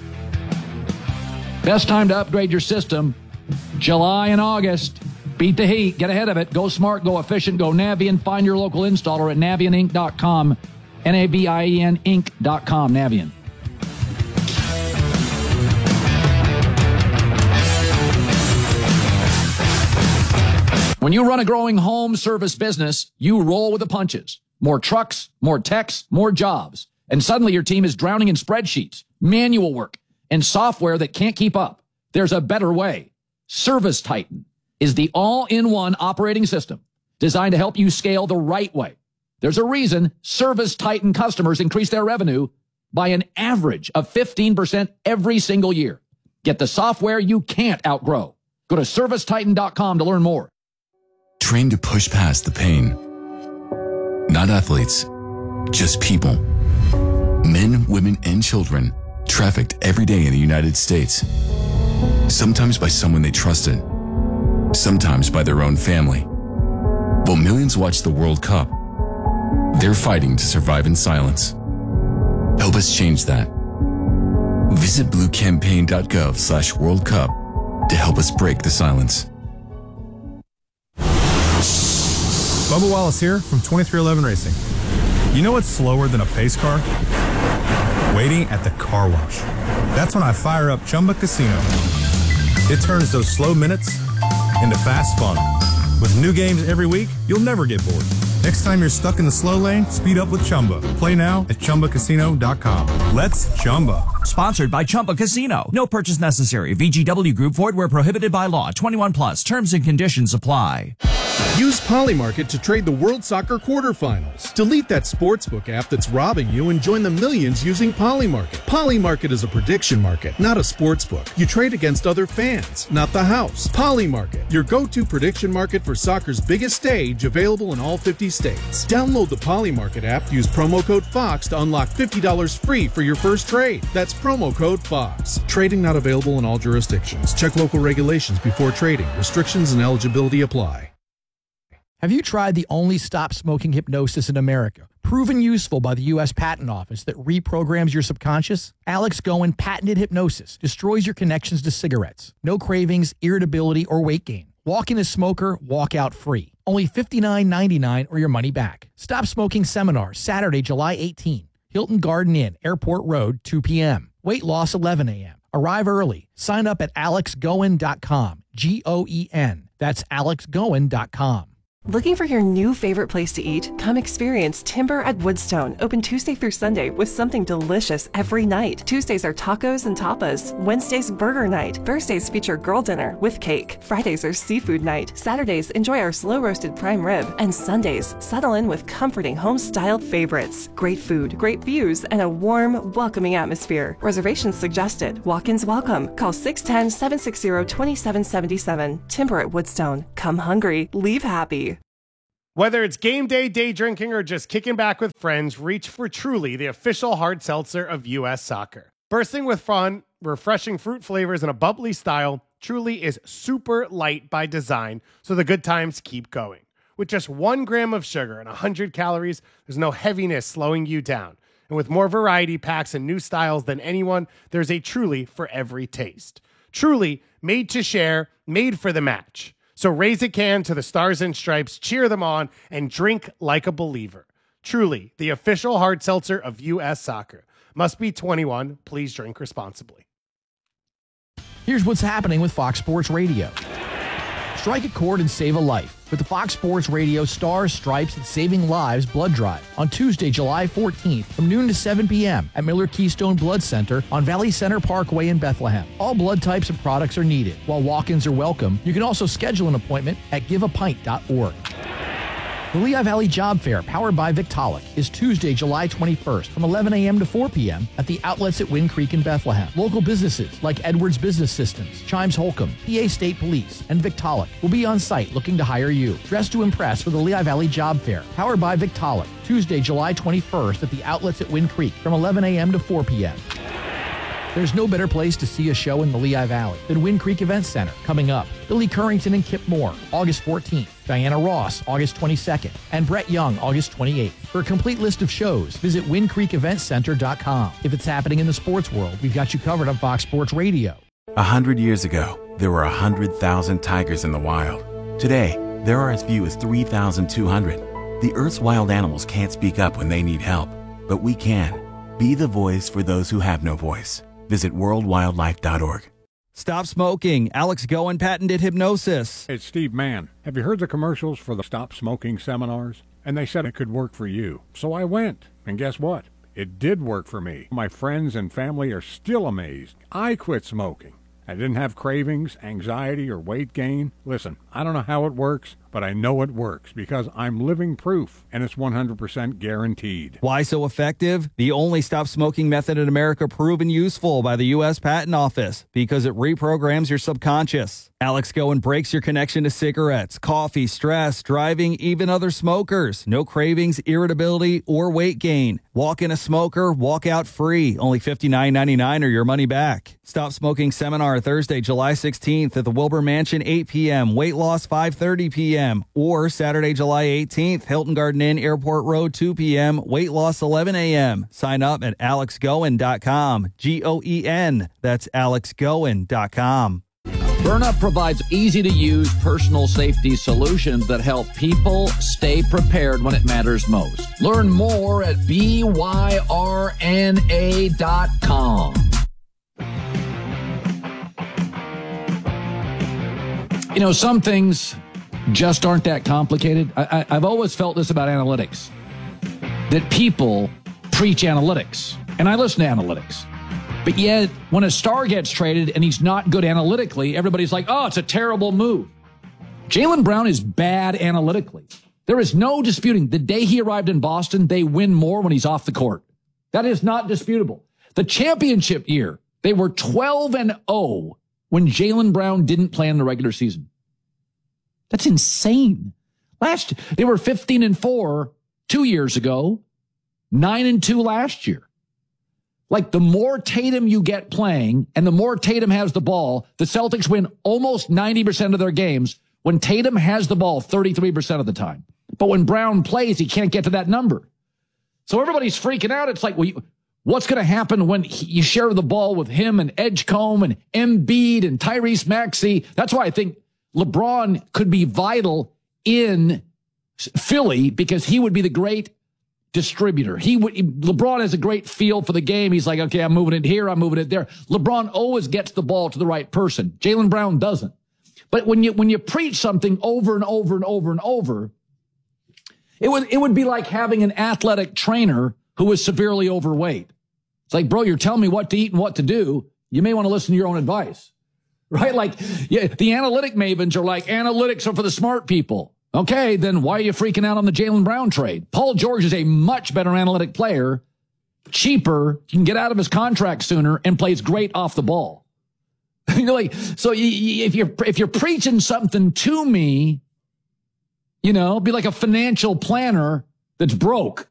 Best time to upgrade your system, July and August. Beat the heat. Get ahead of it. Go smart. Go efficient. Go Navien. Find your local installer at Navien Inc dot com. N A V I E N Inc dot com. Navien. When you run a growing home service business, you roll with the punches. More trucks, more techs, more jobs. And suddenly your team is drowning in spreadsheets, manual work, and software that can't keep up. There's a better way. Service Titan is the all-in-one operating system designed to help you scale the right way. There's a reason Service Titan customers increase their revenue by an average of fifteen percent every single year. Get the software you can't outgrow. Go to service titan dot com to learn more. Train to push past the pain. Not athletes, just people. Men, women, and children trafficked every day in the United States. Sometimes by someone they trusted. Sometimes by their own family. While millions watch the World Cup, they're fighting to survive in silence. Help us change that. Visit bluecampaign.gov slash World Cup to help us break the silence. Bubba Wallace here from twenty-three eleven Racing. You know what's slower than a pace car? Waiting at the car wash. That's when I fire up Chumba Casino. It turns those slow minutes into fast fun. With new games every week, you'll never get bored. Next time you're stuck in the slow lane, speed up with Chumba. Play now at chumba casino dot com. Let's Chumba. Sponsored by Chumba Casino. No purchase necessary. V G W Group. Void where prohibited by law. twenty-one plus. Terms and conditions apply. Use Polymarket to trade the World Soccer quarterfinals. Delete that sportsbook app that's robbing you and join the millions using Polymarket. Polymarket is a prediction market, not a sportsbook. You trade against other fans, not the house. Polymarket, your go-to prediction market for soccer's biggest stage, available in all fifty states. Download the Polymarket app, use promo code FOX to unlock fifty dollars free for your first trade. That's promo code FOX. Trading not available in all jurisdictions. Check local regulations before trading. Restrictions and eligibility apply. Have you tried the only stop smoking hypnosis in America? Proven useful by the U S Patent Office that reprograms your subconscious? Alex Goen patented hypnosis destroys your connections to cigarettes. No cravings, irritability, or weight gain. Walk in a smoker, walk out free. Only fifty-nine ninety-nine or your money back. Stop Smoking Seminar, Saturday, July eighteenth. Hilton Garden Inn, Airport Road, two p.m. Weight loss, eleven a.m. Arrive early. Sign up at alex goen dot com. G O E N. That's alex goen dot com. Looking for your new favorite place to eat? Come experience Timber at Woodstone, open Tuesday through Sunday with something delicious every night. Tuesdays are tacos and tapas. Wednesdays, burger night. Thursdays feature girl dinner with cake. Fridays are seafood night. Saturdays, enjoy our slow-roasted prime rib. And Sundays, settle in with comforting home-styled favorites. Great food, great views, and a warm, welcoming atmosphere. Reservations suggested. Walk-ins welcome. Call six one zero, seven six zero, two seven seven seven. Timber at Woodstone. Come hungry, leave happy. Whether it's game day, day drinking, or just kicking back with friends, reach for Truly, the official hard seltzer of U S Soccer. Bursting with fun, refreshing fruit flavors, and a bubbly style, Truly is super light by design, so the good times keep going. With just one gram of sugar and one hundred calories, there's no heaviness slowing you down. And with more variety packs and new styles than anyone, there's a Truly for every taste. Truly, made to share, made for the match. So raise a can to the Stars and Stripes, cheer them on, and drink like a believer. Truly, the official hard seltzer of U S Soccer. Must be twenty-one. Please drink responsibly. Here's what's happening with Fox Sports Radio. Strike a chord and save a life with the Fox Sports Radio Stars, Stripes, and Saving Lives Blood Drive on Tuesday, July fourteenth from noon to seven p.m. at Miller Keystone Blood Center on Valley Center Parkway in Bethlehem. All blood types and products are needed. While walk-ins are welcome, you can also schedule an appointment at give a pint dot org. The Lehigh Valley Job Fair, powered by Victaulic, is Tuesday, July twenty-first from eleven a.m. to four p.m. at the outlets at Wind Creek in Bethlehem. Local businesses like Edwards Business Systems, Chimes Holcomb, P A State Police, and Victaulic will be on site looking to hire you. Dress to impress for the Lehigh Valley Job Fair, powered by Victaulic, Tuesday, July twenty-first at the outlets at Wind Creek from eleven a.m. to four p.m. There's no better place to see a show in the Lehigh Valley than Wind Creek Event Center. Coming up, Billy Currington and Kip Moore, August fourteenth. Diana Ross, August twenty-second. And Brett Young, August twenty-eighth. For a complete list of shows, visit wind creek event center dot com. If it's happening in the sports world, we've got you covered on Fox Sports Radio. A hundred years ago, there were a hundred thousand tigers in the wild. Today, there are as few as three thousand two hundred. The Earth's wild animals can't speak up when they need help, but we can. Be the voice for those who have no voice. Visit world wildlife dot org. Stop smoking. Alex Goen patented hypnosis. It's Steve Mann. Have you heard the commercials for the Stop Smoking seminars? And they said it could work for you. So I went. And guess what? It did work for me. My friends and family are still amazed. I quit smoking. I didn't have cravings, anxiety, or weight gain. Listen, I don't know how it works, but I know it works because I'm living proof, and it's one hundred percent guaranteed. Why so effective? The only stop smoking method in America proven useful by the U S Patent Office because it reprograms your subconscious. Alex Goen breaks your connection to cigarettes, coffee, stress, driving, even other smokers. No cravings, irritability, or weight gain. Walk in a smoker, walk out free. Only fifty-nine ninety-nine or your money back. Stop Smoking Seminar Thursday, July sixteenth at the Wilbur Mansion, eight p.m. Weight loss, five thirty p.m. Or Saturday, July eighteenth, Hilton Garden Inn, Airport Road, two p.m. Weight loss, eleven a.m. Sign up at alex goen dot com. G O E N. That's alex goen dot com. Byrna provides easy-to-use personal safety solutions that help people stay prepared when it matters most. Learn more at B Y R N A dot com. You know, some things just aren't that complicated. I, I, I've always felt this about analytics, that people preach analytics, and I listen to analytics. But yet, when a star gets traded and he's not good analytically, everybody's like, oh, it's a terrible move. Jaylen Brown is bad analytically. There is no disputing. The day he arrived in Boston, they win more when he's off the court. That is not disputable. The championship year, they were twelve and oh when Jaylen Brown didn't play in the regular season. That's insane. Last year, they were fifteen and four two years ago, nine and two last year. Like, the more Tatum you get playing and the more Tatum has the ball, the Celtics win almost ninety percent of their games when Tatum has the ball thirty-three percent of the time. But when Brown plays, he can't get to that number. So everybody's freaking out. It's like, well, you, what's going to happen when he, you share the ball with him and Edgecombe and Embiid and Tyrese Maxey? That's why I think LeBron could be vital in Philly, because he would be the great distributor. He would, LeBron has a great feel for the game. He's like, okay, I'm moving it here, I'm moving it there. LeBron always gets the ball to the right person. Jaylen Brown doesn't. But when you when you preach something over and over and over and over, it would it would be like having an athletic trainer who was severely overweight. It's like, bro, you're telling me what to eat and what to do. You may want to listen to your own advice, right? Like, yeah, the analytic mavens are like, analytics are for the smart people. Okay, then why are you freaking out on the Jaylen Brown trade? Paul George is a much better analytic player, cheaper, can get out of his contract sooner, and plays great off the ball. You're like, so you, you, if you're if you're preaching something to me, you know, be like a financial planner that's broke.